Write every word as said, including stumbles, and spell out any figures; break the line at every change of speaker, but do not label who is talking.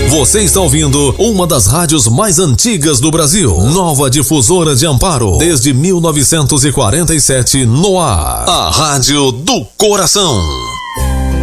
Você está ouvindo uma das rádios mais antigas do Brasil. Nova Difusora de Amparo. Desde mil novecentos e quarenta e sete no ar. A Rádio do Coração.